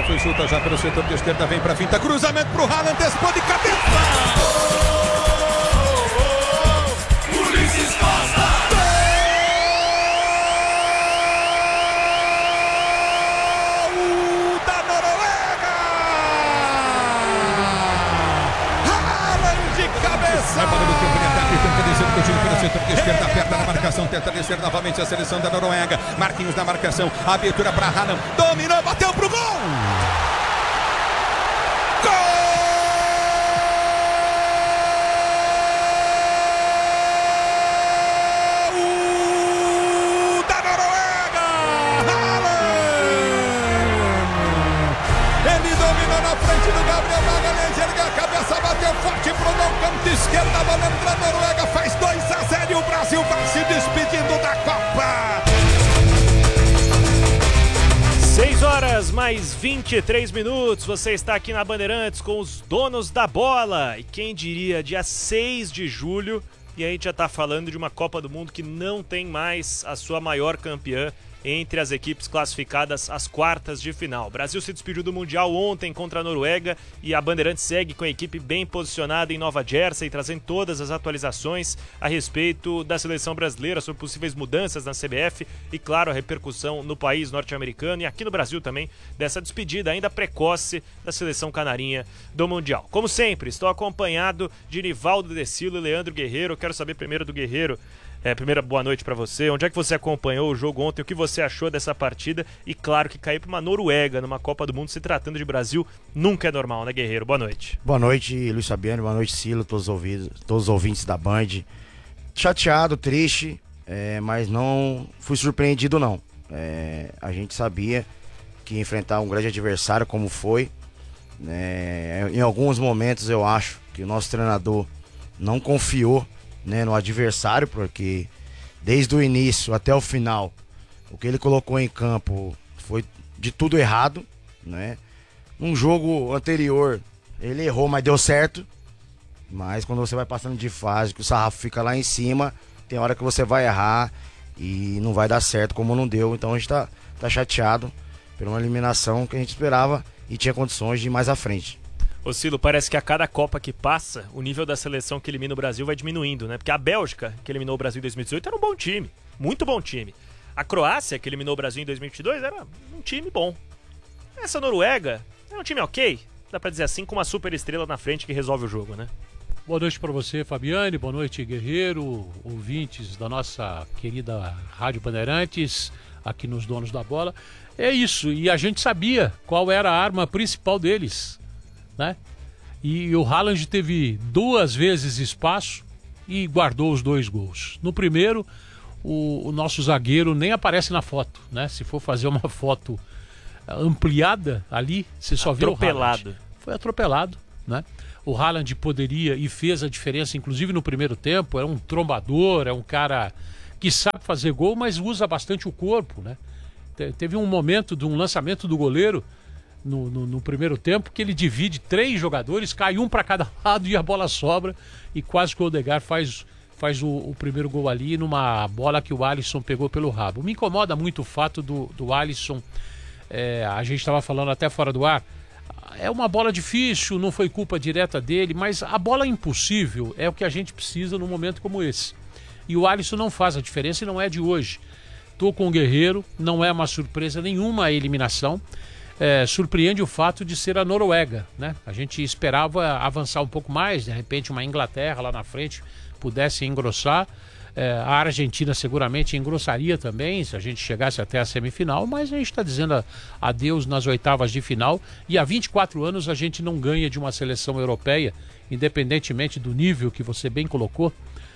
foi solta já pelo setor de esquerda, vem pra finta, cruzamento pro Haaland, antecipou de cabeça! Ulisses Costa! Gol da Noruega! Haaland de cabeça! Vai para o campo de ataque, tenta descer o time pelo setor de esquerda, aperta na marcação, tenta descer novamente a seleção da Noruega. Marquinhos na marcação, abertura para Haaland, dominou, bateu pro gol! Esquerda, valendo para a Noruega, faz 2-0 e o Brasil vai se despedindo da Copa. 6 horas mais 23 minutos, você está aqui na Bandeirantes com os donos da bola. E quem diria, dia 6 de julho, e a gente já está falando de uma Copa do Mundo que não tem mais a sua maior campeã entre as equipes classificadas às quartas de final. O Brasil se despediu do Mundial ontem contra a Noruega e a Bandeirantes segue com a equipe bem posicionada em Nova Jersey, trazendo todas as atualizações a respeito da seleção brasileira, sobre possíveis mudanças na CBF e, claro, a repercussão no país norte-americano e aqui no Brasil também dessa despedida ainda precoce da seleção canarinha do Mundial. Como sempre, estou acompanhado de Nivaldo Decilo e Leandro Guerreiro. Eu quero saber primeiro do Guerreiro. Primeira boa noite pra você. Onde é que você acompanhou o jogo ontem? O que você achou dessa partida? E claro que cair pra uma Noruega numa Copa do Mundo se tratando de Brasil nunca é normal, né, Guerreiro? Boa noite. Boa noite, Luiz Fabiano. Boa noite, Silo, todos os ouvintes da Band. Chateado, triste, mas não fui surpreendido, não. A gente sabia que ia enfrentar um grande adversário como foi. Em alguns momentos eu acho que o nosso treinador não confiou, né, no adversário, porque desde o início até o final o que ele colocou em campo foi de tudo errado, né? Num jogo anterior ele errou, mas deu certo. Mas quando você vai passando de fase, que o sarrafo fica lá em cima, tem hora que você vai errar e não vai dar certo, como não deu. Então a gente tá chateado por uma eliminação que a gente esperava e tinha condições de ir mais à frente. Ô Silo, parece que a cada Copa que passa, o nível da seleção que elimina o Brasil vai diminuindo, né? Porque a Bélgica, que eliminou o Brasil em 2018, era um bom time, muito bom time. A Croácia, que eliminou o Brasil em 2022, era um time bom. Essa Noruega é um time ok, dá pra dizer assim, com uma super estrela na frente que resolve o jogo, né? Boa noite pra você, Fabiane, boa noite, Guerreiro, ouvintes da nossa querida Rádio Bandeirantes, aqui nos Donos da Bola. É isso, e a gente sabia qual era a arma principal deles, né? E o Haaland teve 2 vezes espaço e guardou os 2 gols. No primeiro, o nosso zagueiro nem aparece na foto, né? Se for fazer uma foto ampliada ali, você só vê o Haaland. Foi atropelado, né? O Haaland poderia e fez a diferença, inclusive no primeiro tempo. É um trombador, é um cara que sabe fazer gol, mas usa bastante o corpo, né? Teve um momento de um lançamento do goleiro no primeiro tempo, que ele divide 3 jogadores, cai um para cada lado e a bola sobra, e quase que o Odegaard faz o primeiro gol ali numa bola que o Alisson pegou pelo rabo. Me incomoda muito o fato do Alisson, a gente estava falando até fora do ar, é uma bola difícil, não foi culpa direta dele, mas a bola impossível é o que a gente precisa num momento como esse. E o Alisson não faz a diferença e não é de hoje. Tô com o Guerreiro, não é uma surpresa nenhuma a eliminação. Surpreende o fato de ser a Noruega, né? A gente esperava avançar um pouco mais, de repente uma Inglaterra lá na frente pudesse engrossar. A Argentina seguramente engrossaria também se a gente chegasse até a semifinal, mas a gente está dizendo adeus nas oitavas de final, e há 24 anos a gente não ganha de uma seleção europeia, independentemente do nível que você bem colocou,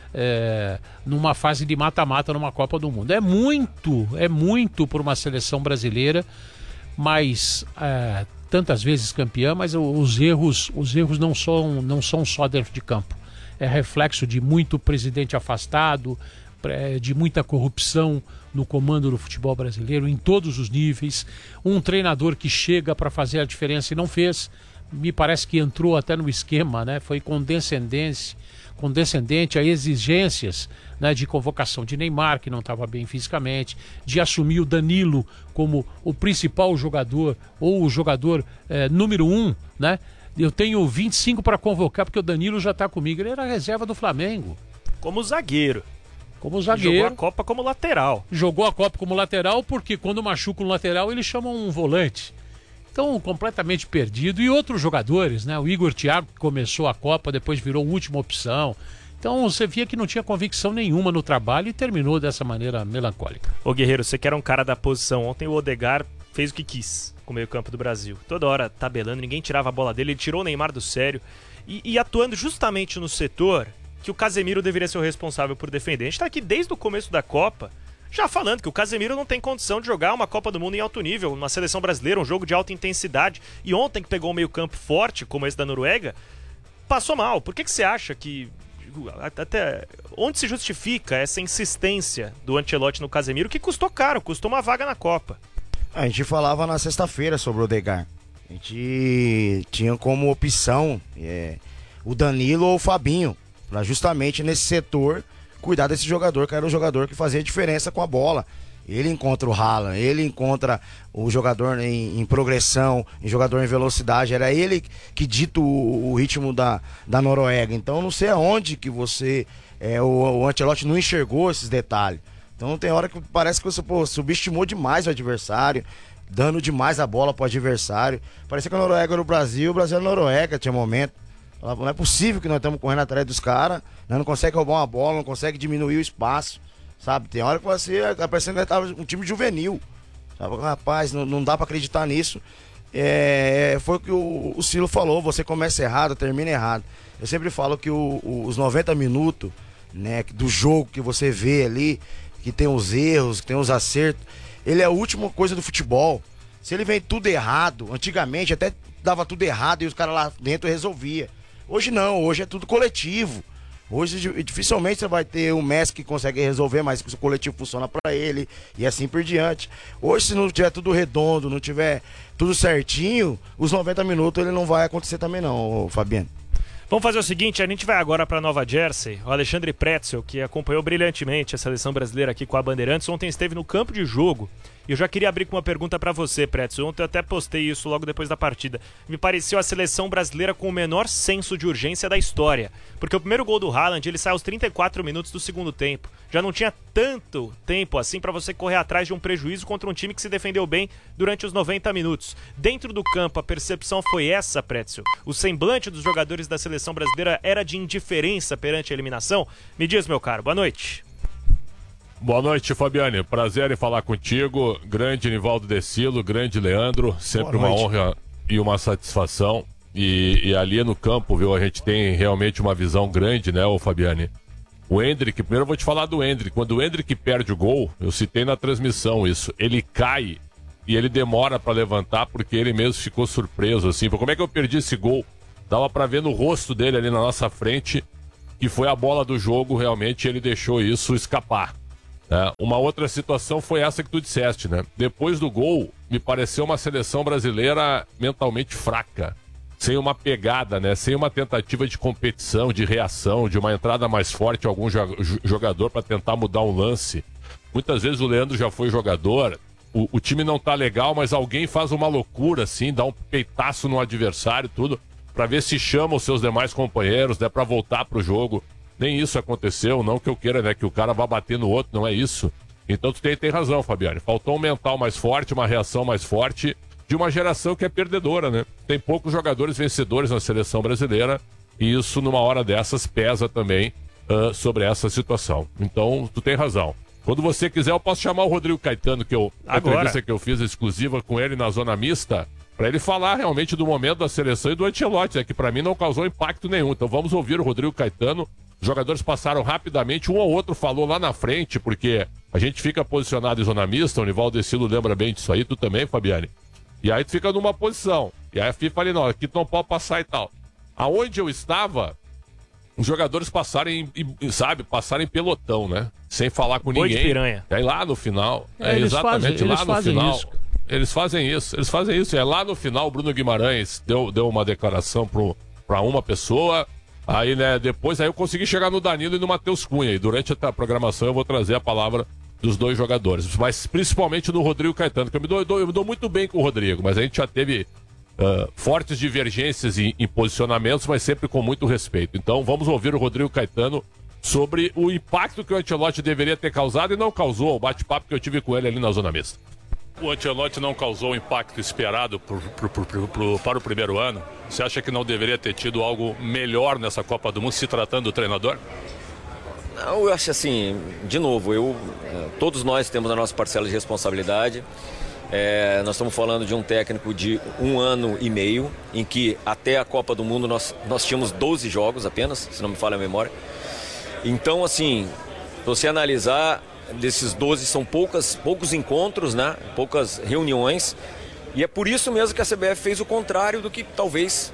numa fase de mata-mata numa Copa do Mundo. É muito por uma seleção brasileira, mas tantas vezes campeã, mas os erros não são só dentro de campo. É reflexo de muito presidente afastado, de muita corrupção no comando do futebol brasileiro, em todos os níveis. Um treinador que chega para fazer a diferença e não fez. Me parece que entrou até no esquema, né? Foi condescendente condescendente a exigências, né, de convocação de Neymar, que não estava bem fisicamente, de assumir o Danilo como o principal jogador ou o jogador número 1, né? Eu tenho 25 para convocar porque o Danilo já está comigo. Ele era reserva do Flamengo. Como zagueiro. Jogou a Copa como lateral. Jogou a Copa como lateral porque quando machuca um lateral eles chamam um volante. Então, completamente perdido. E outros jogadores, né? O Igor Thiago, que começou a Copa, depois virou última opção. Então, você via que não tinha convicção nenhuma no trabalho e terminou dessa maneira melancólica. Ô Guerreiro, você que era um cara da posição. Ontem o Odegaard fez o que quis com o meio-campo do Brasil. Toda hora tabelando, ninguém tirava a bola dele, ele tirou o Neymar do sério. E atuando justamente no setor que o Casemiro deveria ser o responsável por defender. A gente tá aqui desde o começo da Copa, já falando que o Casemiro não tem condição de jogar uma Copa do Mundo em alto nível, uma seleção brasileira, um jogo de alta intensidade. E ontem, que pegou um meio-campo forte, como esse da Noruega, passou mal. Por que você acha que... Até onde se justifica essa insistência do Ancelotti no Casemiro, que custou caro, custou uma vaga na Copa? A gente falava na sexta-feira sobre o Odegaard. A gente tinha como opção o Danilo ou o Fabinho, para justamente nesse setor cuidar desse jogador, que era o jogador que fazia diferença com a bola. Ele encontra o Haaland, ele encontra o jogador em progressão, em jogador em velocidade. Era ele que dita o ritmo da Noruega. Então não sei aonde que você, o Ancelotti não enxergou esses detalhes. Então tem hora que parece que você subestimou demais o adversário, dando demais a bola pro adversário. Parecia que a Noruega era o Brasil era a Noruega, tinha momento. Não é possível que nós estamos correndo atrás dos caras, nós não consegue roubar uma bola, não consegue diminuir o espaço, sabe? Tem hora que você, parecendo que estava um time juvenil, sabe? Rapaz, não dá para acreditar nisso. Foi o que o Silo falou, você começa errado, termina errado. Eu sempre falo que os 90 minutos, né, do jogo que você vê ali, que tem os erros, que tem os acertos, ele é a última coisa do futebol. Se ele vem tudo errado, antigamente até dava tudo errado e os caras lá dentro resolvia. Hoje não, hoje é tudo coletivo. Hoje dificilmente você vai ter um Messi que consegue resolver, mas o coletivo funciona para ele e assim por diante. Hoje, se não tiver tudo redondo, não tiver tudo certinho, os 90 minutos ele não vai acontecer também não, Fabiano. Vamos fazer o seguinte, a gente vai agora para Nova Jersey. O Alexandre Pretzel, que acompanhou brilhantemente a seleção brasileira aqui com a Bandeirantes, ontem esteve no campo de jogo. E eu já queria abrir com uma pergunta para você, Pretzel. Ontem eu até postei isso logo depois da partida. Me pareceu a seleção brasileira com o menor senso de urgência da história. Porque o primeiro gol do Haaland, ele sai aos 34 minutos do segundo tempo. Já não tinha tanto tempo assim para você correr atrás de um prejuízo contra um time que se defendeu bem durante os 90 minutos. Dentro do campo, a percepção foi essa, Pretzel? O semblante dos jogadores da seleção brasileira era de indiferença perante a eliminação? Me diz, meu caro. Boa noite. Boa noite, Fabiane. Prazer em falar contigo. Grande Nivaldo Decilo, grande Leandro. Sempre uma honra e uma satisfação. E ali no campo, viu, a gente tem realmente uma visão grande, né, ô Fabiane? O Endrick, primeiro eu vou te falar do Endrick. Quando o Endrick perde o gol, eu citei na transmissão isso, ele cai e ele demora pra levantar porque ele mesmo ficou surpreso, assim. Como é que eu perdi esse gol? Dava pra ver no rosto dele ali na nossa frente que foi a bola do jogo, realmente ele deixou isso escapar. Uma outra situação foi essa que tu disseste, né? Depois do gol, me pareceu uma seleção brasileira mentalmente fraca, sem uma pegada, né? Sem uma tentativa de competição, de reação, de uma entrada mais forte, algum jogador para tentar mudar um lance. Muitas vezes o Leandro já foi jogador, o time não tá legal, mas alguém faz uma loucura, assim, dá um peitaço no adversário, tudo, para ver se chama os seus demais companheiros, né? Para voltar pro jogo. Nem isso aconteceu, não que eu queira, né, que o cara vá bater no outro, não é isso. Então tu tem razão, Fabiane. Faltou um mental mais forte, uma reação mais forte de uma geração que é perdedora, né? Tem poucos jogadores vencedores na seleção brasileira e isso numa hora dessas pesa também sobre essa situação. Então tu tem razão. Quando você quiser eu posso chamar o Rodrigo Caetano, que a entrevista que eu fiz exclusiva com ele na Zona Mista, para ele falar realmente do momento da seleção e do Ancelotti, né, que para mim não causou impacto nenhum. Então vamos ouvir o Rodrigo Caetano. Os jogadores passaram rapidamente, um ou outro falou lá na frente, porque a gente fica posicionado em zona mista, o Nivaldo Decilo lembra bem disso aí, tu também, Fabiane. E aí tu fica numa posição, e aí a FIFA ali, não, aqui tu não pode passar e tal. Aonde eu estava, os jogadores passaram passaram em pelotão, né? Sem falar com ninguém. Boi de piranha. E aí lá no final, exatamente, lá no final... Isso. Eles fazem isso. E lá no final o Bruno Guimarães deu uma declaração para uma pessoa... Aí, né, depois eu consegui chegar no Danilo e no Matheus Cunha. E durante a programação eu vou trazer a palavra dos dois jogadores. Mas principalmente no Rodrigo Caetano, que eu me dou muito bem com o Rodrigo, mas a gente já teve fortes divergências em posicionamentos, mas sempre com muito respeito. Então vamos ouvir o Rodrigo Caetano sobre o impacto que o Ancelotti deveria ter causado e não causou, o bate-papo que eu tive com ele ali na zona mista. O Ancelotti não causou o impacto esperado para o primeiro ano? Você acha que não deveria ter tido algo melhor nessa Copa do Mundo, se tratando do treinador? Não, eu acho assim, de novo, todos nós temos a nossa parcela de responsabilidade. Nós estamos falando de um técnico de 1 ano e meio, em que até a Copa do Mundo nós tínhamos 12 jogos apenas, se não me falha a memória. Então, assim, se você analisar, desses 12 são poucos encontros, né? Poucas reuniões. E é por isso mesmo que a CBF fez o contrário do que talvez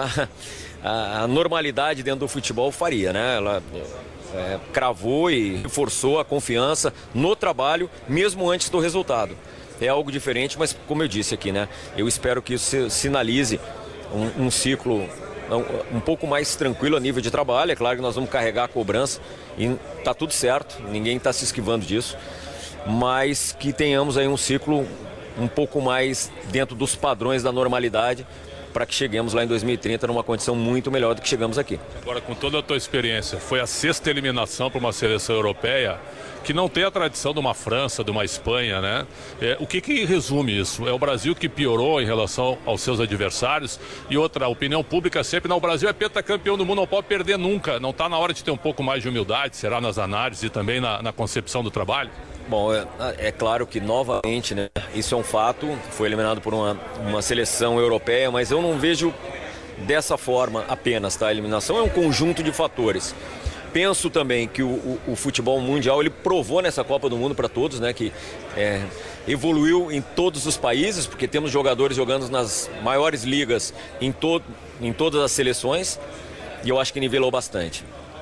a normalidade dentro do futebol faria, né? Ela cravou e forçou a confiança no trabalho, mesmo antes do resultado. É algo diferente, mas como eu disse aqui, né? Eu espero que isso sinalize um ciclo um pouco mais tranquilo a nível de trabalho. É claro que nós vamos carregar a cobrança e tá tudo certo, ninguém está se esquivando disso, mas que tenhamos aí um ciclo um pouco mais dentro dos padrões da normalidade, para que cheguemos lá em 2030 numa condição muito melhor do que chegamos aqui. Agora, com toda a tua experiência, foi a 6ª eliminação para uma seleção europeia que não tem a tradição de uma França, de uma Espanha, né? O que resume isso? É o Brasil que piorou em relação aos seus adversários? E outra, a opinião pública sempre, não, o Brasil é pentacampeão do mundo, não pode perder nunca. Não está na hora de ter um pouco mais de humildade, será nas análises e também na concepção do trabalho? Bom, é claro que novamente, né, isso é um fato, foi eliminado por uma seleção europeia, mas eu não vejo dessa forma apenas, tá? A eliminação é um conjunto de fatores. Penso também que o futebol mundial, ele provou nessa Copa do Mundo para todos, né, que evoluiu em todos os países, porque temos jogadores jogando nas maiores ligas em todas as seleções, e eu acho que nivelou bastante.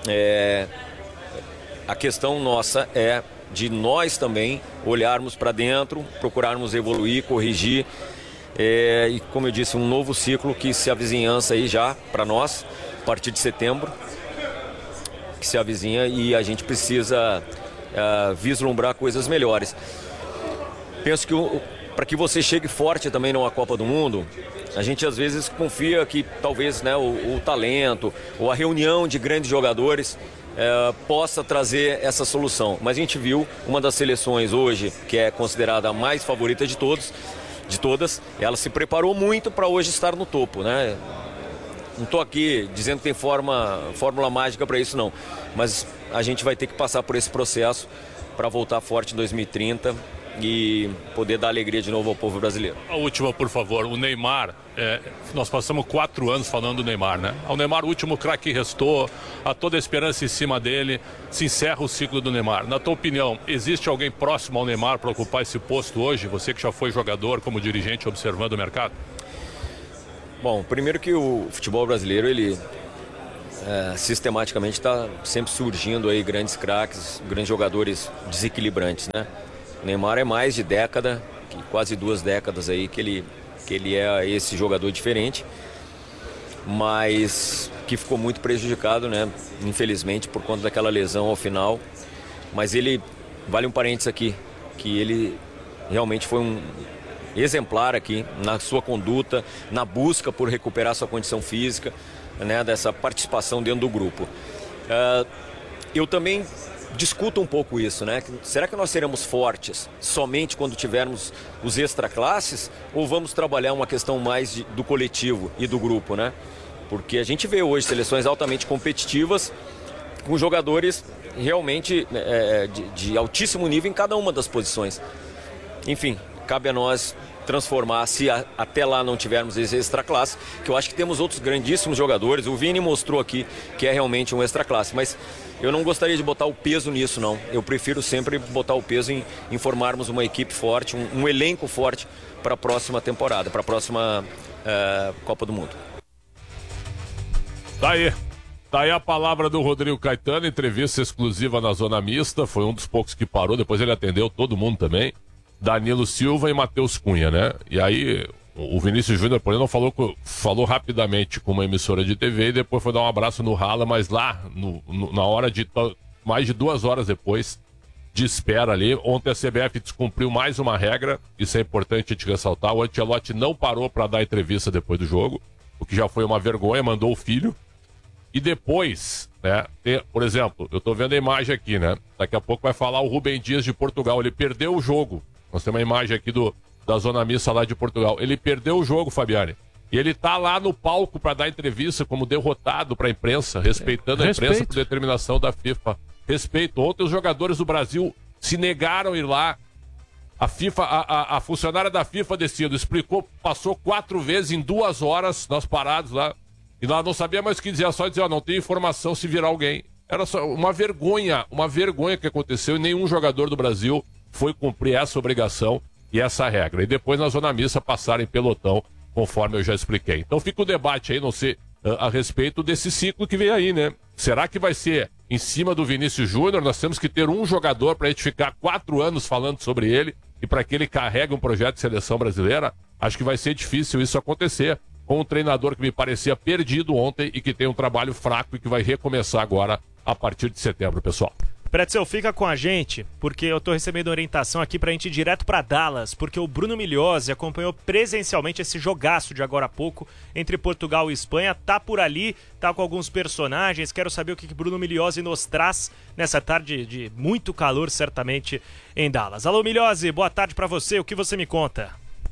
A questão nossa é de nós também olharmos para dentro, procurarmos evoluir, corrigir, e como eu disse, um novo ciclo que se avizinhança aí já para nós, a partir de setembro, que se avizinha, e a gente precisa vislumbrar coisas melhores. Penso que para que você chegue forte também numa Copa do Mundo, a gente às vezes confia que talvez, né, o talento ou a reunião de grandes jogadores possa trazer essa solução. Mas a gente viu uma das seleções hoje, que é considerada a mais favorita de todas, ela se preparou muito para hoje estar no topo, né? Não estou aqui dizendo que tem fórmula mágica para isso, não. Mas a gente vai ter que passar por esse processo para voltar forte em 2030 e poder dar alegria de novo ao povo brasileiro. A última, por favor, o Neymar, nós passamos 4 anos falando do Neymar, né? O Neymar, o último craque que restou, há toda a esperança em cima dele, se encerra o ciclo do Neymar. Na tua opinião, existe alguém próximo ao Neymar para ocupar esse posto hoje? Você que já foi jogador, como dirigente, observando o mercado? Bom, primeiro que o futebol brasileiro, ele sistematicamente está sempre surgindo aí grandes craques, grandes jogadores desequilibrantes, né? O Neymar é mais de década, quase 2 décadas aí que ele é esse jogador diferente, mas que ficou muito prejudicado, né? Infelizmente, por conta daquela lesão ao final. Mas ele, vale um parênteses aqui, que ele realmente foi um exemplar aqui na sua conduta, na busca por recuperar sua condição física, né? Dessa participação dentro do grupo. Eu também discuto um pouco isso, né? Será que nós seremos fortes somente quando tivermos os extraclasses, ou vamos trabalhar uma questão mais do coletivo e do grupo, né? Porque a gente vê hoje seleções altamente competitivas com jogadores realmente de altíssimo nível em cada uma das posições. Enfim, cabe a nós transformar, se até lá não tivermos esse extraclasse, que eu acho que temos outros grandíssimos jogadores. O Vini mostrou aqui que é realmente um extraclasse, mas eu não gostaria de botar o peso nisso, não. Eu prefiro sempre botar o peso em formarmos uma equipe forte, um elenco forte para a próxima temporada, para a próxima Copa do Mundo. Tá aí a palavra do Rodrigo Caetano, entrevista exclusiva na Zona Mista, foi um dos poucos que parou, depois ele atendeu todo mundo também. Danilo Silva e Matheus Cunha, né? E aí O Vinícius Júnior, por exemplo, falou rapidamente com uma emissora de TV e depois foi dar um abraço no rala, mas lá, na hora de mais de 2 horas depois de espera ali, ontem a CBF descumpriu mais uma regra, isso é importante a gente ressaltar, o Ancelotti não parou para dar entrevista depois do jogo, o que já foi uma vergonha, mandou o filho, e depois, né, por exemplo, eu tô vendo a imagem aqui, né, daqui a pouco vai falar o Rubem Dias de Portugal, ele perdeu o jogo, nós temos uma imagem aqui da Zona Mista lá de Portugal, ele perdeu o jogo, Fabiane, e ele tá lá no palco para dar entrevista como derrotado para a imprensa, respeitando a imprensa por determinação da FIFA. Respeito. Ontem os jogadores do Brasil se negaram a ir lá. A FIFA, a funcionária da FIFA descendo, explicou, passou 4 vezes em 2 horas, nós parados lá, e nós não sabíamos mais o que dizer, só dizer, não tem informação se virar alguém. Era só uma vergonha que aconteceu e nenhum jogador do Brasil foi cumprir essa obrigação e essa regra. E depois na Zona Mista passaram em pelotão, conforme eu já expliquei. Então fica o debate aí, não sei, a respeito desse ciclo que vem aí, né? Será que vai ser em cima do Vinícius Júnior? Nós temos que ter um jogador para a gente ficar 4 anos falando sobre ele e para que ele carregue um projeto de seleção brasileira? Acho que vai ser difícil isso acontecer com um treinador que me parecia perdido ontem e que tem um trabalho fraco e que vai recomeçar agora a partir de setembro, pessoal. Pretzel, fica com a gente, porque eu tô recebendo orientação aqui pra gente ir direto pra Dallas, porque o Bruno Migliozzi acompanhou presencialmente esse jogaço de agora há pouco entre Portugal e Espanha, tá por ali, tá com alguns personagens, quero saber o que Bruno Migliozzi nos traz nessa tarde de muito calor, certamente, em Dallas. Alô, Migliozzi, boa tarde pra você, o que você me conta?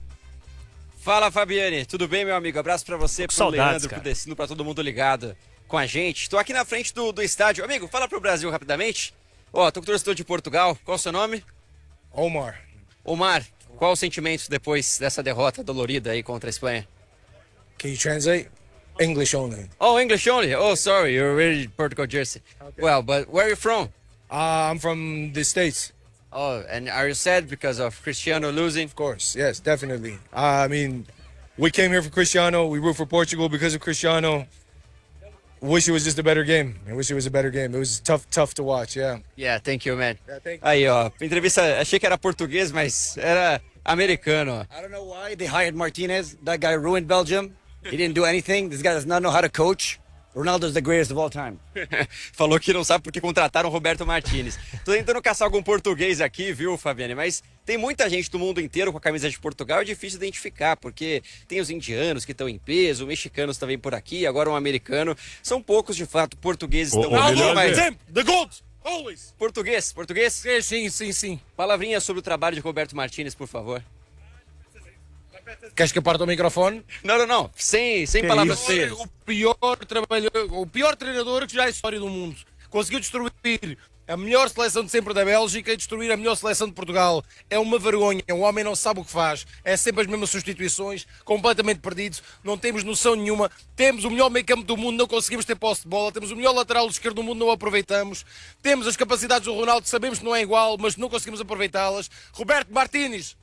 Fala, Fabiane, tudo bem, meu amigo? Abraço pra você, pro saudades, Leandro, cara. pro Decino, pra todo mundo ligado com a gente. Tô aqui na frente do estádio. Amigo, fala pro Brasil rapidamente. Ó, tô com o torcedor de Portugal. Qual o seu nome? Omar. Omar, qual o sentimento depois dessa derrota dolorida aí contra a Espanha? Can you translate? English only. Oh, English only? Oh, sorry, you're wearing Portugal jersey. Okay. Well, but where are you from? I'm from the States. Oh, and are you sad because of Cristiano losing? Of course, yes, definitely. I mean, we came here for Cristiano. We root for Portugal because of Cristiano. Wish it was just a better game. I wish it was a better game. It was tough to watch, yeah. Yeah, thank you, man. Yeah, thank you. Aí, ó, entrevista, achei que era português, mas era americano, ó. I don't know why they hired Martinez. That guy ruined Belgium. He didn't do anything. This guy does not know how to coach. Ronaldo's the greatest of all time. Falou que não sabe porque contrataram o Roberto Martinez. Tô tentando caçar algum português aqui, viu, Fabiane? Mas tem muita gente do mundo inteiro com a camisa de Portugal, é difícil identificar, porque tem os indianos que estão em peso, mexicanos também por aqui, agora um americano. São poucos, de fato, portugueses estão aqui, mas... The gold, always. Português? Sim. Palavrinha sobre o trabalho de Roberto Martinez, por favor. Queres que eu parte o microfone? Não. Sem palavras feias. O pior treinador que já é a história do mundo. Conseguiu destruir a melhor seleção de sempre da Bélgica e destruir a melhor seleção de Portugal. É uma vergonha. O homem não sabe o que faz. É sempre as mesmas substituições, completamente perdidos. Não temos noção nenhuma. Temos o melhor meio campo do mundo, não conseguimos ter posse de bola. Temos o melhor lateral esquerdo do mundo, não o aproveitamos. Temos as capacidades do Ronaldo, sabemos que não é igual, mas não conseguimos aproveitá-las. Roberto Martínez.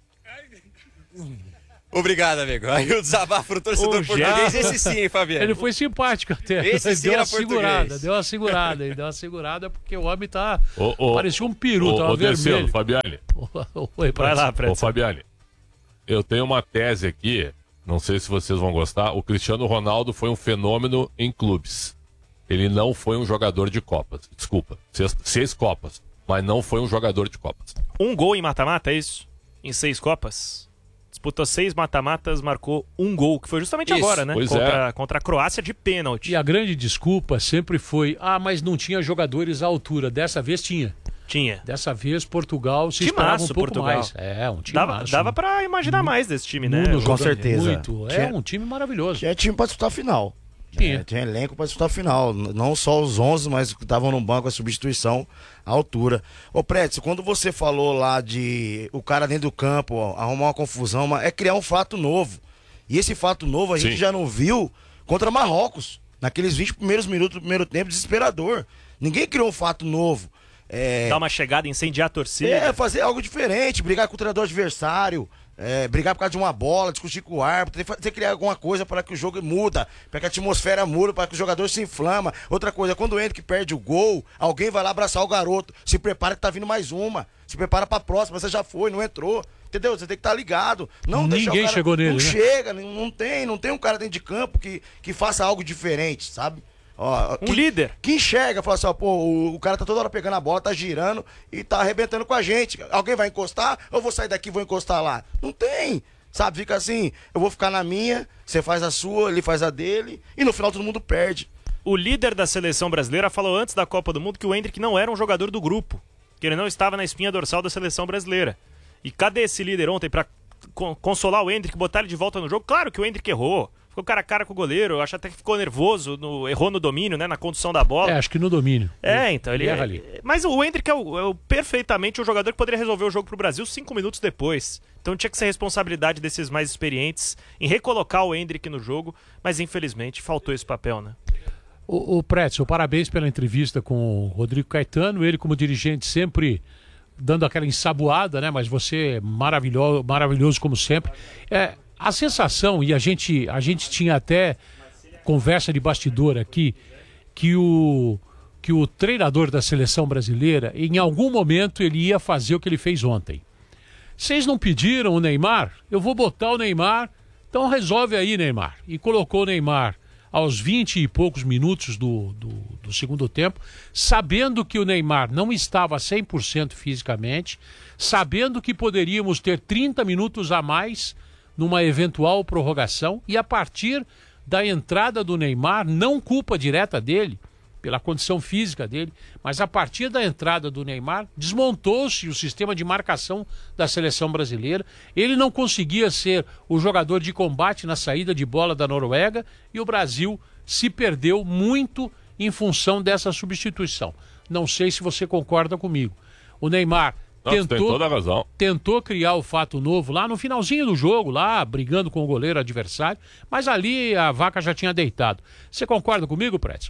Obrigado, amigo. Aí o desabafo do torcedor português, esse sim, hein, Fabiano? Ele foi simpático até. Esse sim era português. Deu uma segurada porque o homem tá... parecia um peru, tava vermelho. Fabiane. Oi, vai lá, Pretzel. Fabiane, eu tenho uma tese aqui, não sei se vocês vão gostar. O Cristiano Ronaldo foi um fenômeno em clubes. Ele não foi um jogador de Copas. Desculpa, 6 Copas, mas não foi um jogador de Copas. Um gol em mata-mata, é isso? Em 6 Copas? Disputou 6 mata-matas, marcou 1 gol, que foi justamente isso, agora, né? Contra a Croácia de pênalti. E a grande desculpa sempre foi, mas não tinha jogadores à altura. Dessa vez tinha. Dessa vez Portugal se esperava um pouco Portugal. mais. É, um time Dava pra imaginar mais desse time, né? Com certeza. Muito. É um time maravilhoso. Tinha time pra disputar a final. Tinha Elenco pra disputar a final. Não só os 11, mas que estavam no banco, a substituição, a altura. Ô, Pretzel, quando você falou lá de o cara dentro do campo arrumar uma confusão, é criar um fato novo. E esse fato novo a gente já não viu contra Marrocos. Naqueles 20 primeiros minutos do primeiro tempo, desesperador. Ninguém criou um fato novo. Dar uma chegada, incendiar a torcida. Fazer algo diferente, brigar com o treinador adversário. brigar por causa de uma bola, discutir com o árbitro, tem que criar alguma coisa para que o jogo muda, para que a atmosfera muda, para que o jogador se inflama. Outra coisa, quando o Hendrick perde o gol, alguém vai lá abraçar o garoto, se prepara que tá vindo mais uma, se prepara pra próxima, você já foi, não entrou. Entendeu? Você tem que estar ligado. Não deixa Ninguém o cara, chegou nele, não né? chega, não tem um cara dentro de campo que faça algo diferente, sabe? Ó, líder. Que enxerga, fala assim, ó, pô, o cara tá toda hora pegando a bola, tá girando e tá arrebentando com a gente. Alguém vai encostar? Ou eu vou sair daqui e vou encostar lá? Não tem. Sabe, fica assim, eu vou ficar na minha, você faz a sua, ele faz a dele, e no final todo mundo perde. O líder da seleção brasileira falou antes da Copa do Mundo que o Hendrick não era um jogador do grupo, que ele não estava na espinha dorsal da seleção brasileira. E cadê esse líder ontem pra consolar o Hendrick, botar ele de volta no jogo? Claro que o Hendrick errou, ficou cara a cara com o goleiro, acho até que ficou nervoso, errou no domínio, né, na condução da bola. Acho que no domínio. Então, ele erra ali. Mas o Hendrick é perfeitamente o jogador que poderia resolver o jogo pro Brasil 5 minutos depois. Então tinha que ser responsabilidade desses mais experientes em recolocar o Hendrick no jogo, mas infelizmente faltou esse papel, né? O Pretzel, parabéns pela entrevista com o Rodrigo Caetano, ele como dirigente sempre dando aquela ensaboada, né? Mas você maravilhoso como sempre. A sensação, e a gente tinha até conversa de bastidor aqui, que o treinador da seleção brasileira, em algum momento ele ia fazer o que ele fez ontem. Vocês não pediram o Neymar? Eu vou botar o Neymar, então resolve aí, Neymar. E colocou o Neymar aos 20 e poucos minutos do segundo tempo, sabendo que o Neymar não estava 100% fisicamente, sabendo que poderíamos ter 30 minutos a mais numa eventual prorrogação, e a partir da entrada do Neymar, não culpa direta dele, pela condição física dele, mas a partir da entrada do Neymar, desmontou-se o sistema de marcação da seleção brasileira. Ele não conseguia ser o jogador de combate na saída de bola da Noruega, e o Brasil se perdeu muito em função dessa substituição. Não sei se você concorda comigo. O Neymar tem toda a razão. Tentou criar o fato novo lá no finalzinho do jogo, lá brigando com o goleiro adversário, mas ali a vaca já tinha deitado. Você concorda comigo, Pretzel?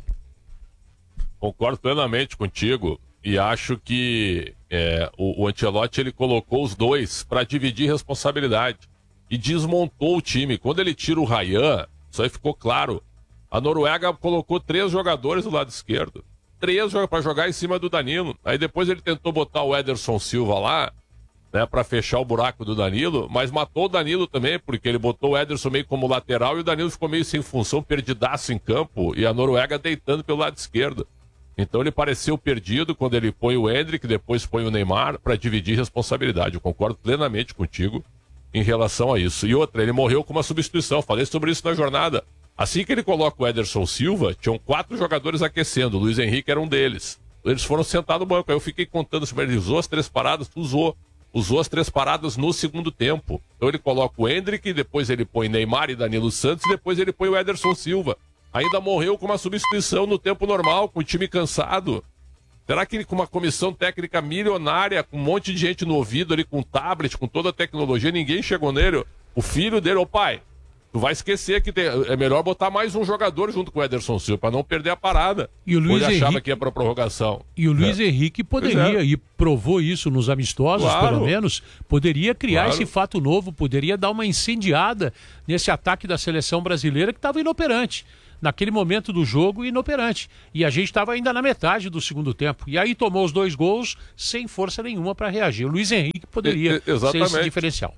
Concordo plenamente contigo e acho que o Ancelotti ele colocou os dois para dividir responsabilidade e desmontou o time. Quando ele tira o Ryan, isso aí ficou claro. A Noruega colocou 3 jogadores do lado esquerdo. 3 para jogar em cima do Danilo. Aí depois ele tentou botar o Ederson Silva lá, né, para fechar o buraco do Danilo, mas matou o Danilo também, porque ele botou o Ederson meio como lateral e o Danilo ficou meio sem função, perdidaço em campo, e a Noruega deitando pelo lado esquerdo. Então ele pareceu perdido quando ele põe o Hendrick, depois põe o Neymar para dividir responsabilidade. Eu concordo plenamente contigo em relação a isso. E outra, ele morreu com uma substituição, falei sobre isso na jornada. Assim que ele coloca o Ederson Silva, tinham 4 jogadores aquecendo, o Luiz Henrique era um deles. Eles foram sentados no banco, aí eu fiquei contando se ele usou as 3 paradas, usou as 3 paradas no segundo tempo. Então ele coloca o Hendrick, depois ele põe Neymar e Danilo Santos, e depois ele põe o Ederson Silva. Ainda morreu com uma substituição no tempo normal, com o time cansado. Será que com uma comissão técnica milionária, com um monte de gente no ouvido ali, com tablet, com toda a tecnologia, ninguém chegou nele? O filho dele, ô pai, tu vai esquecer que é melhor botar mais um jogador junto com o Ederson Silva, para não perder a parada. E o Luiz Ele achava Henrique... que ia para prorrogação. E o Luiz Henrique poderia, e provou isso nos amistosos, pelo menos, poderia criar esse fato novo, poderia dar uma incendiada nesse ataque da seleção brasileira que estava inoperante. Naquele momento do jogo, inoperante. E a gente estava ainda na metade do segundo tempo. E aí tomou os 2 gols sem força nenhuma para reagir. O Luiz Henrique poderia ser esse diferencial.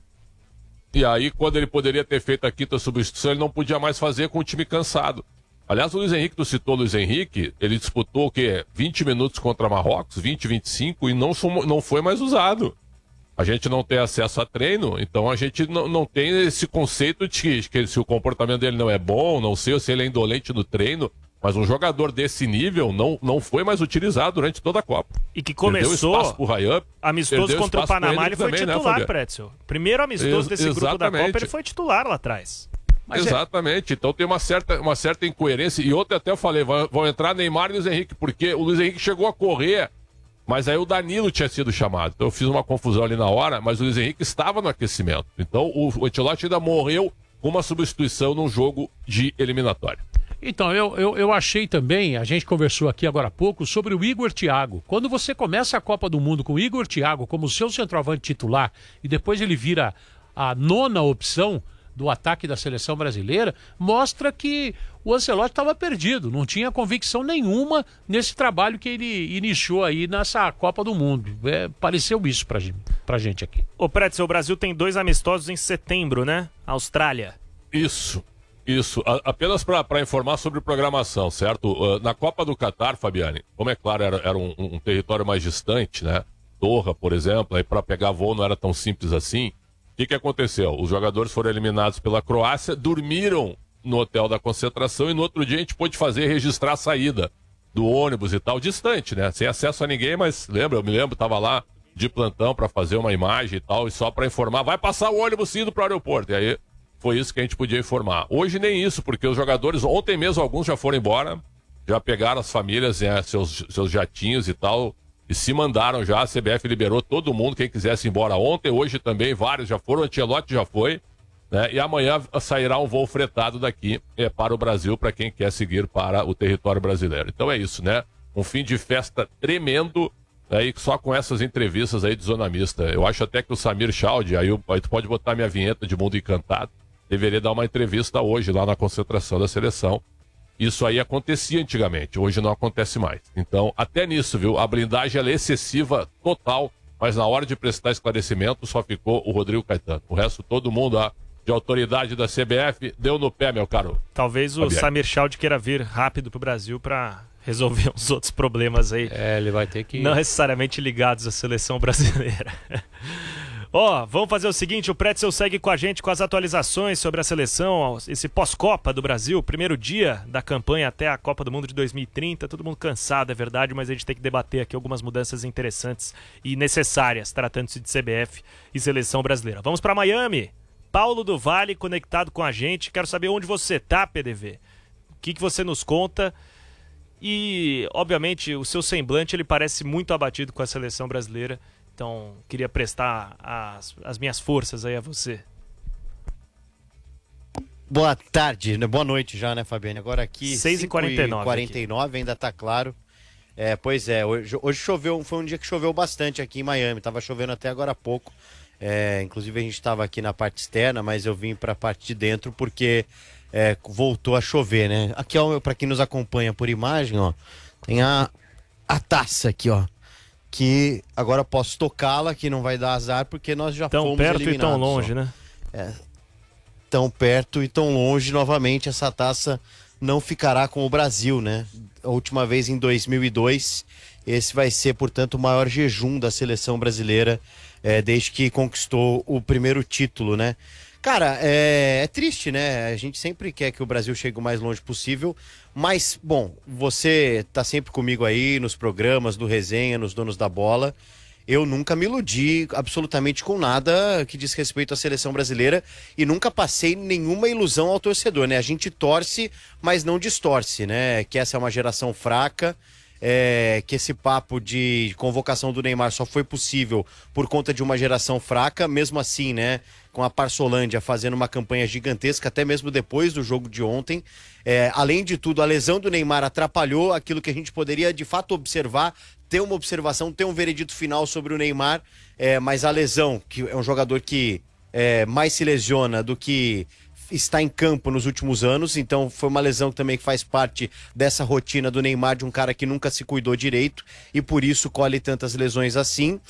E aí, quando ele poderia ter feito a quinta substituição, ele não podia mais fazer com o time cansado. Aliás, o Luiz Henrique, tu citou o Luiz Henrique, ele disputou o quê? 20 minutos contra Marrocos, 20, 25, e não foi mais usado. A gente não tem acesso a treino, então a gente não tem esse conceito de que se o comportamento dele não é bom, não sei se ele é indolente no treino, mas um jogador desse nível não foi mais utilizado durante toda a Copa. E que começou amistoso contra o Panamá, ele foi titular, né, Pretzel. Primeiro amistoso desse grupo da Copa, ele foi titular lá atrás. Mas exatamente, então tem uma certa incoerência. E ontem até eu falei, vão entrar Neymar e Luiz Henrique, porque o Luiz Henrique chegou a correr, mas aí o Danilo tinha sido chamado. Então eu fiz uma confusão ali na hora, mas o Luiz Henrique estava no aquecimento. Então o Ancelotti ainda morreu com uma substituição num jogo de eliminatória. Então, eu achei também, a gente conversou aqui agora há pouco, sobre o Igor Thiago. Quando você começa a Copa do Mundo com o Igor Thiago como seu centroavante titular, e depois ele vira a nona opção do ataque da seleção brasileira, mostra que o Ancelotti estava perdido, não tinha convicção nenhuma nesse trabalho que ele iniciou aí nessa Copa do Mundo. Pareceu isso pra gente aqui. Ô Pretzel, o Brasil tem 2 amistosos em setembro, né? Austrália. Isso. Apenas para informar sobre programação, certo? Na Copa do Catar, Fabiane, como é claro, era um território mais distante, né? Doha, por exemplo, aí para pegar voo não era tão simples assim. O que aconteceu? Os jogadores foram eliminados pela Croácia, dormiram no hotel da concentração e no outro dia a gente pôde registrar a saída do ônibus e tal, distante, né? Sem acesso a ninguém, mas eu me lembro, tava lá de plantão para fazer uma imagem e tal, e só para informar, vai passar o ônibus indo para o aeroporto. E aí foi isso que a gente podia informar. Hoje nem isso, porque os jogadores, ontem mesmo alguns já foram embora, já pegaram as famílias, seus jatinhos e tal, e se mandaram já, a CBF liberou todo mundo, quem quisesse ir embora ontem, hoje também, vários já foram, o Ancelotti já foi, né? E amanhã sairá um voo fretado daqui para o Brasil, para quem quer seguir para o território brasileiro. Então é isso, né? Um fim de festa tremendo, aí só com essas entrevistas aí de zona mista. Eu acho até que o Samir Chaldi, aí tu pode botar minha vinheta de Mundo Encantado, deveria dar uma entrevista hoje lá na concentração da seleção. Isso aí acontecia antigamente, hoje não acontece mais. Então, até nisso, viu? A blindagem ela é excessiva, total, mas na hora de prestar esclarecimento só ficou o Rodrigo Caetano. O resto, todo mundo de autoridade da CBF deu no pé, meu caro. Talvez o Samir Chaldi queira vir rápido pro Brasil para resolver os outros problemas aí. Ele vai ter que... Não necessariamente ligados à seleção brasileira. Vamos fazer o seguinte, o Pretzel segue com a gente com as atualizações sobre a seleção, esse pós-Copa do Brasil, primeiro dia da campanha até a Copa do Mundo de 2030, todo mundo cansado, é verdade, mas a gente tem que debater aqui algumas mudanças interessantes e necessárias, tratando-se de CBF e seleção brasileira. Vamos para Miami, Paulo do Vale conectado com a gente, quero saber onde você tá, PDV, o que você nos conta e, obviamente, o seu semblante, ele parece muito abatido com a seleção brasileira. Então, queria prestar as minhas forças aí a você. Boa tarde, boa noite já, né, Fabiane? Agora aqui, 6h49. 6h49, ainda tá claro. Pois é, hoje choveu, foi um dia que choveu bastante aqui em Miami, tava chovendo até agora há pouco. Inclusive a gente tava aqui na parte externa, mas eu vim pra parte de dentro porque voltou a chover, né? Aqui, ó, pra quem nos acompanha por imagem, ó, tem a taça aqui, ó. Que agora posso tocá-la, que não vai dar azar, porque nós já fomos eliminados. Tão perto e tão longe, né? Tão perto e tão longe, novamente, essa taça não ficará com o Brasil, né? A última vez em 2002, esse vai ser, portanto, o maior jejum da seleção brasileira desde que conquistou o primeiro título, né? Cara, é triste, né? A gente sempre quer que o Brasil chegue o mais longe possível, mas, bom, você tá sempre comigo aí nos programas do Resenha, nos Donos da Bola. Eu nunca me iludi absolutamente com nada que diz respeito à seleção brasileira e nunca passei nenhuma ilusão ao torcedor, né? A gente torce, mas não distorce, né? Que essa é uma geração fraca, que esse papo de convocação do Neymar só foi possível por conta de uma geração fraca, mesmo assim, né? Com a Parçolândia fazendo uma campanha gigantesca, até mesmo depois do jogo de ontem. Além de tudo, a lesão do Neymar atrapalhou aquilo que a gente poderia de fato observar, ter uma observação, ter um veredito final sobre o Neymar, mas a lesão, que é um jogador que mais se lesiona do que está em campo nos últimos anos, então foi uma lesão também que faz parte dessa rotina do Neymar, de um cara que nunca se cuidou direito e por isso colhe tantas lesões assim.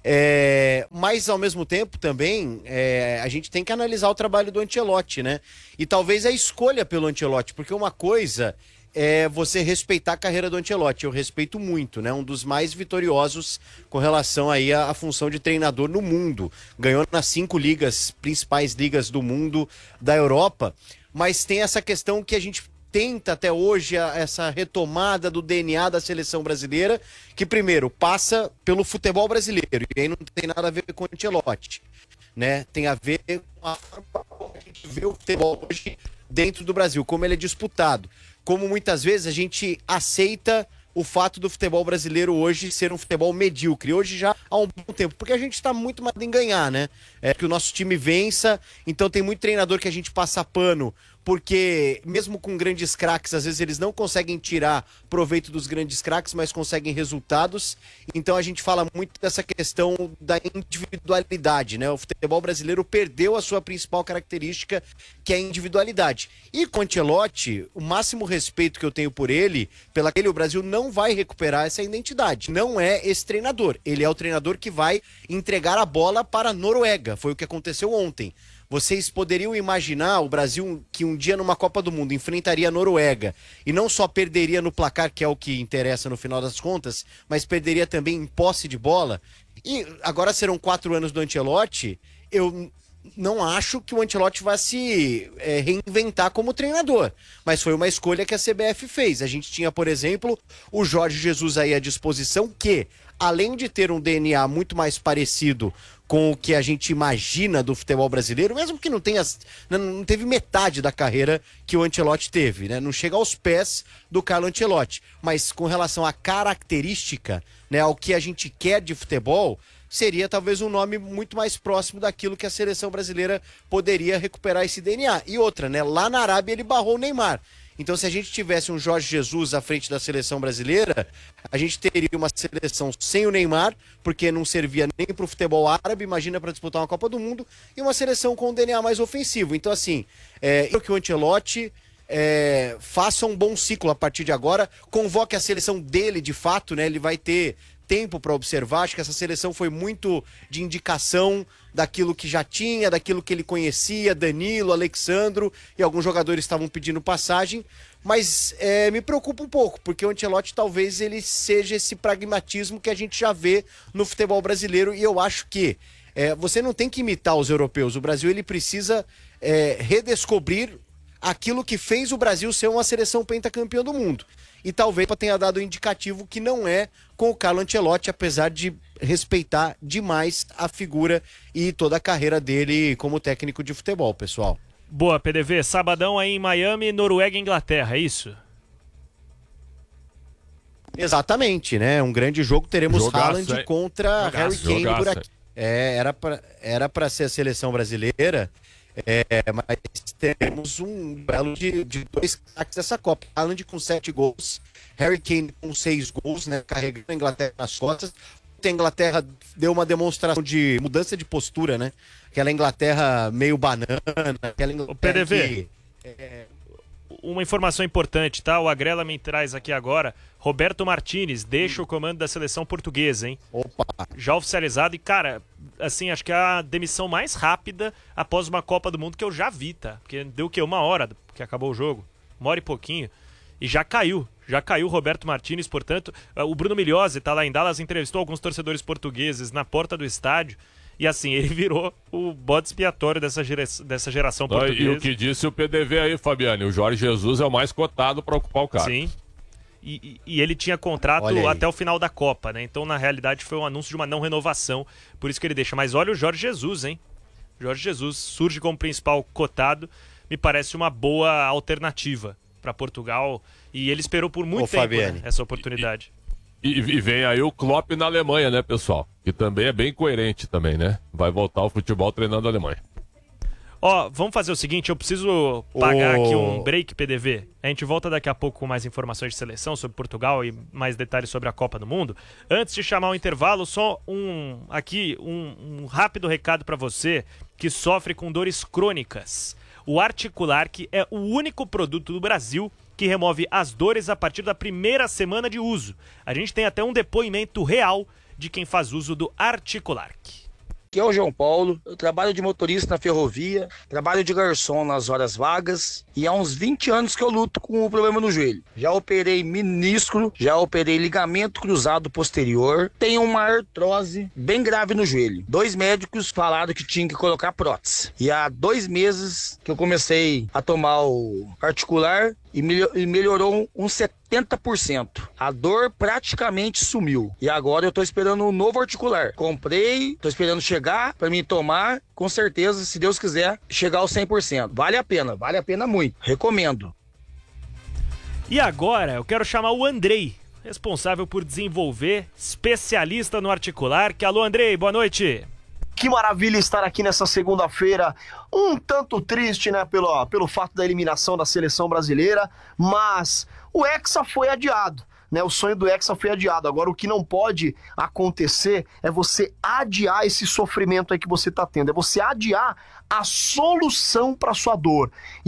Mas ao mesmo tempo também a gente tem que analisar o trabalho do Ancelotti, né? E talvez a escolha pelo Ancelotti, porque uma coisa é você respeitar a carreira do Ancelotti, eu respeito muito, né? Um dos mais vitoriosos com relação aí à função de treinador no mundo. Ganhou nas 5 principais ligas do mundo, da Europa, mas tem essa questão que a gente tenta até hoje, essa retomada do DNA da seleção brasileira, que primeiro passa pelo futebol brasileiro, e aí não tem nada a ver com o Ancelotti, né? Tem a ver com a forma como a gente vê o futebol hoje dentro do Brasil, como ele é disputado. Como muitas vezes a gente aceita o fato do futebol brasileiro hoje ser um futebol medíocre, hoje já há um bom tempo, porque a gente está muito mais em ganhar, né? Que o nosso time vença, então tem muito treinador que a gente passa pano porque mesmo com grandes craques, às vezes eles não conseguem tirar proveito dos grandes craques, mas conseguem resultados. Então a gente fala muito dessa questão da individualidade, né? O futebol brasileiro perdeu a sua principal característica, que é a individualidade. E com o Ancelotti, o máximo respeito que eu tenho por ele, o Brasil não vai recuperar essa identidade. Não é esse treinador. Ele é o treinador que vai entregar a bola para a Noruega. Foi o que aconteceu ontem. Vocês poderiam imaginar o Brasil que um dia numa Copa do Mundo enfrentaria a Noruega e não só perderia no placar, que é o que interessa no final das contas, mas perderia também em posse de bola? E agora serão 4 anos do Ancelotti, eu não acho que o Ancelotti vai se reinventar como treinador, mas foi uma escolha que a CBF fez. A gente tinha, por exemplo, o Jorge Jesus aí à disposição, que, além de ter um DNA muito mais parecido com o que a gente imagina do futebol brasileiro, mesmo que não teve metade da carreira que o Ancelotti teve, né? Não chega aos pés do Carlo Ancelotti, mas com relação à característica, né, ao que a gente quer de futebol, seria talvez um nome muito mais próximo daquilo que a seleção brasileira poderia recuperar esse DNA. E outra, né, lá na Arábia ele barrou o Neymar. Então, se a gente tivesse um Jorge Jesus à frente da seleção brasileira, a gente teria uma seleção sem o Neymar, porque não servia nem para o futebol árabe, imagina para disputar uma Copa do Mundo, e uma seleção com um DNA mais ofensivo. Então, assim, eu que o Ancelotti faça um bom ciclo a partir de agora, convoque a seleção dele de fato, né? Ele vai ter tempo para observar. Acho que essa seleção foi muito de indicação daquilo que já tinha, daquilo que ele conhecia, Danilo, Alexandro, e alguns jogadores estavam pedindo passagem, mas me preocupa um pouco, porque o Ancelotti talvez ele seja esse pragmatismo que a gente já vê no futebol brasileiro, e eu acho que você não tem que imitar os europeus. O Brasil ele precisa redescobrir aquilo que fez o Brasil ser uma seleção pentacampeã do mundo. E talvez tenha dado um indicativo que não é com o Carlo Ancelotti, apesar de respeitar demais a figura e toda a carreira dele como técnico de futebol, pessoal. Boa, PDV. Sabadão aí em Miami, Noruega e Inglaterra, é isso? Exatamente, né? Um grande jogo. Teremos Jogaço, Haaland contra Harry Kane por aqui. Era para ser a seleção brasileira, mas temos um belo de 2 craques dessa Copa. Haaland com 7 gols, Harry Kane com 6 gols, né, carregando a Inglaterra nas costas. A Inglaterra deu uma demonstração de mudança de postura, né? Aquela Inglaterra meio banana, aquela Inglaterra o PDV, uma informação importante, tá? O Agrela me traz aqui agora. Roberto Martínez deixa o comando da seleção portuguesa, hein? Opa! Já oficializado. E, cara, assim, acho que é a demissão mais rápida após uma Copa do Mundo que eu já vi, tá? Porque deu o quê? 1 hora que acabou o jogo. 1 hora e pouquinho. E já caiu o Roberto Martínez, portanto. O Bruno Migliozzi tá lá em Dallas, entrevistou alguns torcedores portugueses na porta do estádio. E assim, ele virou o bode expiatório dessa geração portuguesa. E o que disse o PDV aí, Fabiane? O Jorge Jesus é o mais cotado para ocupar o cargo. Sim. E ele tinha contrato até o final da Copa, né? Então, na realidade, foi um anúncio de uma não renovação. Por isso que ele deixa. Mas olha o Jorge Jesus, hein? Jorge Jesus surge como principal cotado. Me parece uma boa alternativa para Portugal. E ele esperou por muito tempo, né, essa oportunidade. E vem aí o Klopp na Alemanha, né, pessoal? Que também é bem coerente também, né? Vai voltar ao futebol treinando a Alemanha. Ó, vamos fazer o seguinte, eu preciso pagar aqui um break, PDV. A gente volta daqui a pouco com mais informações de seleção sobre Portugal e mais detalhes sobre a Copa do Mundo. Antes de chamar o intervalo, só um rápido recado para você que sofre com dores crônicas. O Articulark é o único produto do Brasil que remove as dores a partir da primeira semana de uso. A gente tem até um depoimento real de quem faz uso do Articulark. Aqui é o João Paulo, eu trabalho de motorista na ferrovia, trabalho de garçom nas horas vagas e há uns 20 anos que eu luto com o problema no joelho. Já operei menisco, já operei ligamento cruzado posterior, tenho uma artrose bem grave no joelho. 2 médicos falaram que tinha que colocar prótese. E há 2 meses que eu comecei a tomar o Articular e melhorou uns 70%. A dor praticamente sumiu. E agora eu tô esperando um novo Articular. Comprei, tô esperando chegar para mim tomar. Com certeza, se Deus quiser, chegar aos 100%. Vale a pena muito. Recomendo. E agora eu quero chamar o Andrei, responsável por desenvolver, especialista no Articular. Alô, Andrei, boa noite. Que maravilha estar aqui nessa segunda-feira, um tanto triste, né, pelo fato da eliminação da seleção brasileira, mas o Hexa foi adiado, né, o sonho do Hexa foi adiado. Agora o que não pode acontecer é você adiar esse sofrimento aí que você tá tendo, é você adiar a solução para sua dor.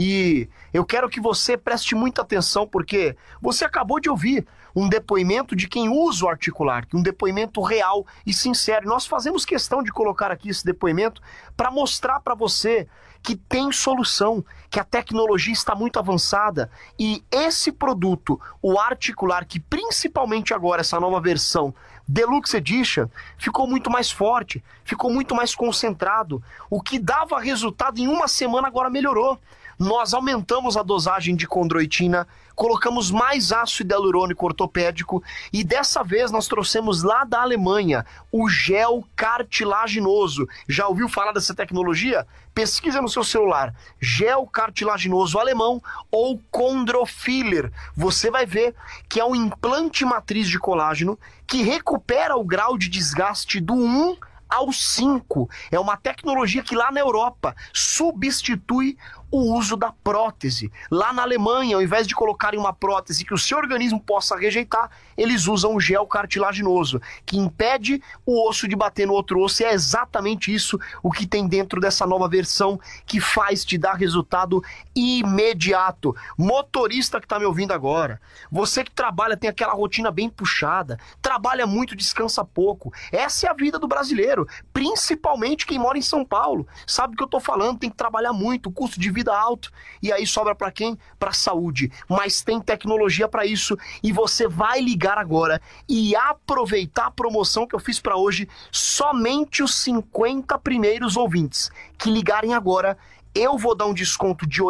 E eu quero que você preste muita atenção, porque você acabou de ouvir um depoimento de quem usa o articular, um depoimento real e sincero. E nós fazemos questão de colocar aqui esse depoimento para mostrar para você que tem solução, que a tecnologia está muito avançada e esse produto, o articular, que principalmente agora essa nova versão Deluxe Edition, ficou muito mais forte, ficou muito mais concentrado. O que dava resultado em uma semana agora melhorou. Nós aumentamos a dosagem de condroitina, colocamos mais ácido hialurônico ortopédico e dessa vez nós trouxemos lá da Alemanha o gel cartilaginoso. Já ouviu falar dessa tecnologia? Pesquisa no seu celular, gel cartilaginoso alemão ou Chondrofiller. Você vai ver que é um implante matriz de colágeno que recupera o grau de desgaste do 1 ao 5. É uma tecnologia que lá na Europa substitui o uso da prótese. Lá na Alemanha, ao invés de colocarem uma prótese que o seu organismo possa rejeitar, eles usam o gel cartilaginoso, que impede o osso de bater no outro osso, e é exatamente isso o que tem dentro dessa nova versão, que faz te dar resultado imediato. Motorista que está me ouvindo agora, você que trabalha, tem aquela rotina bem puxada, trabalha muito, descansa pouco, essa é a vida do brasileiro, principalmente quem mora em São Paulo, sabe do que eu estou falando, tem que trabalhar muito, o custo de vida alto, e aí sobra para quem? Para a saúde. Mas tem tecnologia para isso, e você vai ligar agora e aproveitar a promoção que eu fiz para hoje. Somente os 50 primeiros ouvintes que ligarem agora, eu vou dar um desconto de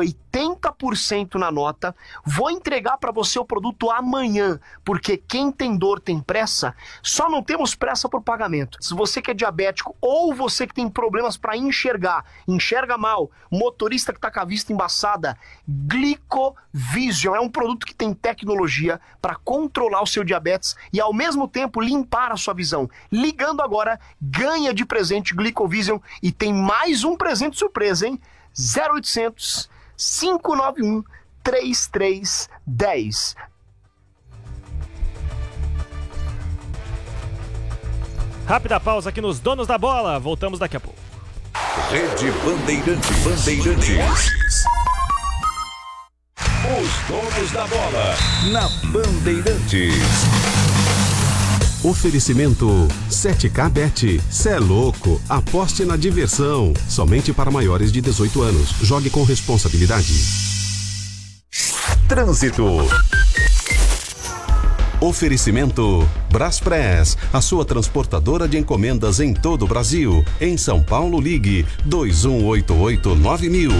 80% na nota, vou entregar para você o produto amanhã, porque quem tem dor tem pressa, só não temos pressa por pagamento. Se você que é diabético ou você que tem problemas para enxergar, enxerga mal, motorista que está com a vista embaçada, Glicovision é um produto que tem tecnologia para controlar o seu diabetes e ao mesmo tempo limpar a sua visão. Ligando agora, ganha de presente Glicovision e tem mais um presente surpresa, hein? 0800 591 3310. Rápida pausa aqui nos Donos da Bola. Voltamos daqui a pouco. Rede Bandeirantes. Os Donos da Bola na Bandeirantes. Oferecimento 7K Bet. Cê é louco, aposte na diversão. Somente para maiores de 18 anos. Jogue com responsabilidade. Trânsito. Oferecimento Braspress, a sua transportadora de encomendas em todo o Brasil. Em São Paulo, ligue 2188-9000.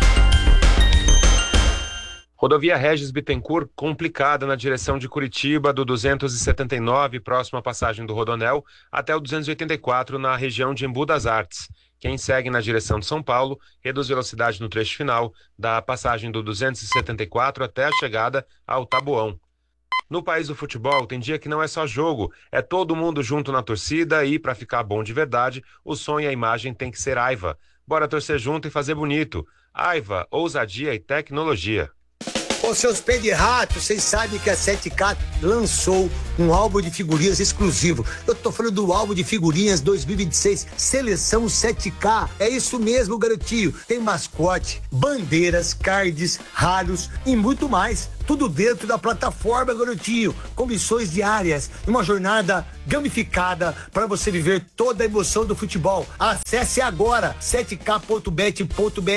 Rodovia Regis Bittencourt, complicada na direção de Curitiba, do 279, próximo à passagem do Rodonel, até o 284, na região de Embu das Artes. Quem segue na direção de São Paulo, reduz velocidade no trecho final, da passagem do 274 até a chegada ao Taboão. No país do futebol, tem dia que não é só jogo, é todo mundo junto na torcida e, para ficar bom de verdade, o som e a imagem tem que ser Aiva. Bora torcer junto e fazer bonito. Aiva, ousadia e tecnologia. Ô, seus pés de rato, vocês sabem que a 7K lançou um álbum de figurinhas exclusivo. Eu tô falando do álbum de figurinhas 2026, Seleção 7K. É isso mesmo, garotinho. Tem mascote, bandeiras, cards, raros e muito mais. Tudo dentro da plataforma, garotinho, com missões diárias, uma jornada gamificada para você viver toda a emoção do futebol. Acesse agora 7k.bet.br,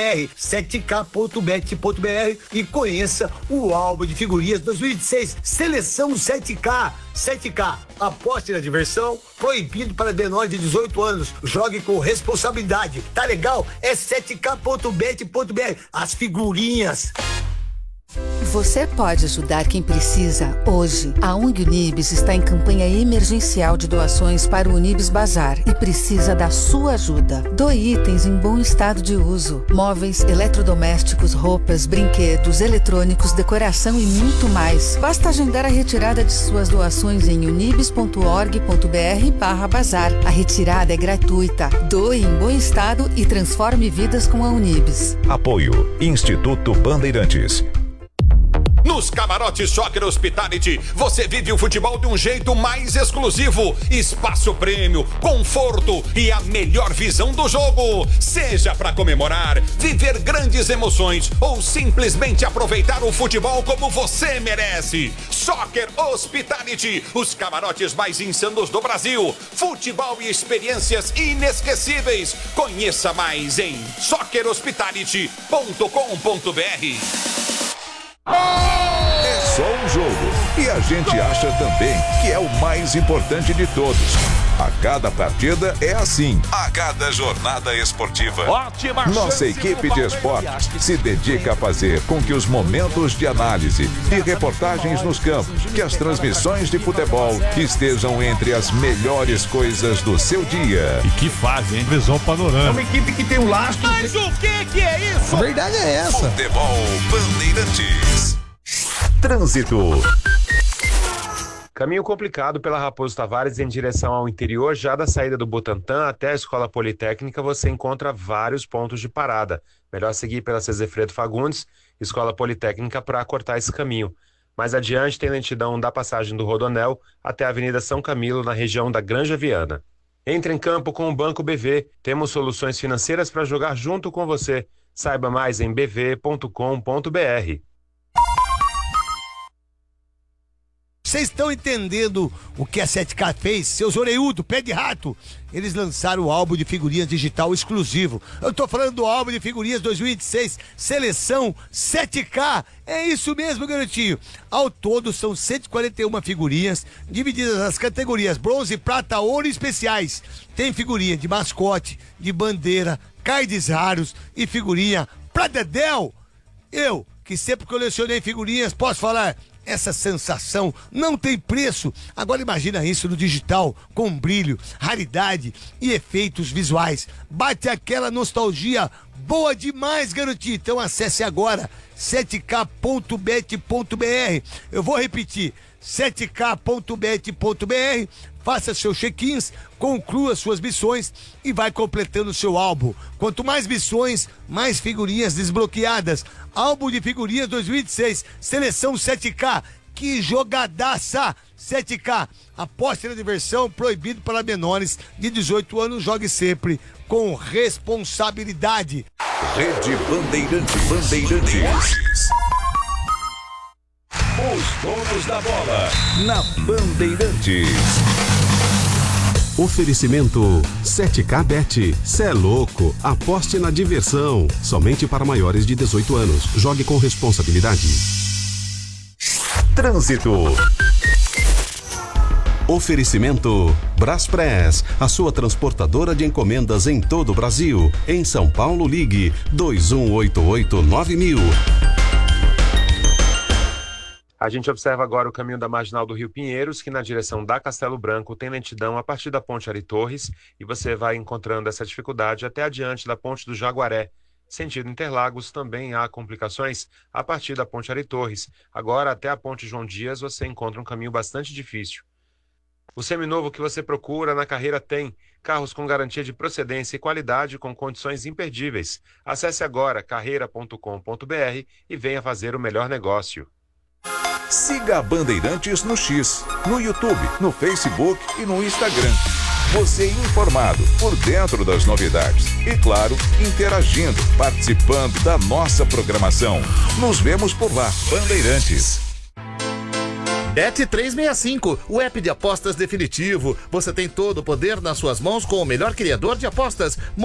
7k.bet.br e conheça o álbum de figurinhas 2026, Seleção 7K. 7K, aposte na diversão, proibido para menores de 18 anos. Jogue com responsabilidade. Tá legal? É 7k.bet.br. As figurinhas. Você pode ajudar quem precisa hoje. A ONG Unibis está em campanha emergencial de doações para o Unibis Bazar e precisa da sua ajuda. Doe itens em bom estado de uso: móveis, eletrodomésticos, roupas, brinquedos, eletrônicos, decoração e muito mais. Basta agendar a retirada de suas doações em unibis.org.br/bazar. A retirada é gratuita. Doe em bom estado e transforme vidas com a Unibis. Apoio Instituto Bandeirantes. Nos camarotes Soccer Hospitality, você vive o futebol de um jeito mais exclusivo. Espaço prêmio, conforto e a melhor visão do jogo. Seja para comemorar, viver grandes emoções ou simplesmente aproveitar o futebol como você merece. Soccer Hospitality, os camarotes mais insanos do Brasil. Futebol e experiências inesquecíveis. Conheça mais em soccerhospitality.com.br. É só um jogo e a gente acha também que é o mais importante de todos. A cada partida é assim. A cada jornada esportiva, nossa equipe de esportes se dedica a fazer com que os momentos de análise e reportagens nos campos, que as transmissões de futebol estejam entre as melhores coisas do seu dia. E que fase, hein? Visão panorâmica. É uma equipe que tem um lastro. Mas o que é isso? A verdade é essa. Futebol Bandeirantes. Trânsito. Caminho complicado pela Raposo Tavares em direção ao interior. Já da saída do Butantã até a Escola Politécnica você encontra vários pontos de parada. Melhor seguir pela Cezefredo Fagundes, Escola Politécnica, para cortar esse caminho. Mais adiante tem lentidão da passagem do Rodonel até a Avenida São Camilo, na região da Granja Viana. Entre em campo com o Banco BV. Temos soluções financeiras para jogar junto com você. Saiba mais em bv.com.br. Vocês estão entendendo o que a 7K fez? Seus orelhudos, pé de rato. Eles lançaram o álbum de figurinhas digital exclusivo. Eu tô falando do álbum de figurinhas 2026, seleção 7K. É isso mesmo, garotinho. Ao todo são 141 figurinhas, divididas nas categorias bronze, prata, ouro e especiais. Tem figurinha de mascote, de bandeira, cards raros e figurinha pra Dedéu. Eu, que sempre colecionei figurinhas, posso falar... Essa sensação não tem preço. Agora imagina isso no digital, com brilho, raridade e efeitos visuais. Bate aquela nostalgia boa demais, garotinho. Então acesse agora 7k.bet.br. Eu vou repetir, 7k.bet.br. Faça seus check-ins, conclua suas missões e vai completando seu álbum. Quanto mais missões, mais figurinhas desbloqueadas. Álbum de figurinhas 2026, seleção 7K. Que jogadaça! 7K, aposte na diversão, proibido para menores de 18 anos. Jogue sempre com responsabilidade. Rede Bandeirantes. Os donos da bola na Bandeirantes. Oferecimento 7K Bet. Cê é louco, aposte na diversão. Somente para maiores de 18 anos. Jogue com responsabilidade. Trânsito. Oferecimento Braspress, a sua transportadora de encomendas em todo o Brasil. Em São Paulo, ligue 2188-9000. A gente observa agora o caminho da Marginal do Rio Pinheiros, que na direção da Castelo Branco tem lentidão a partir da Ponte Ari Torres, e você vai encontrando essa dificuldade até adiante da Ponte do Jaguaré. Sentido Interlagos também há complicações a partir da Ponte Ari Torres. Agora até a Ponte João Dias você encontra um caminho bastante difícil. O seminovo que você procura na Carreira tem carros com garantia de procedência e qualidade com condições imperdíveis. Acesse agora carreira.com.br e venha fazer o melhor negócio. Siga a Bandeirantes no X, no YouTube, no Facebook e no Instagram. Você informado, por dentro das novidades e, claro, interagindo, participando da nossa programação. Nos vemos por lá, Bandeirantes. Bet365, o app de apostas definitivo. Você tem todo o poder nas suas mãos com o melhor criador de apostas.